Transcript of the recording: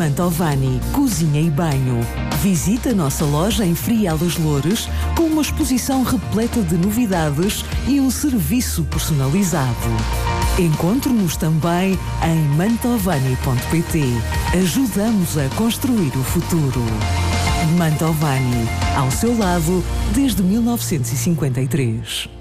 Mantovani Cozinha e Banho. Visite a nossa loja em Frial das Loures com uma exposição repleta de novidades e um serviço personalizado. Encontre-nos também em mantovani.pt. Ajudamos a construir o futuro. Mantovani, ao seu lado desde 1953.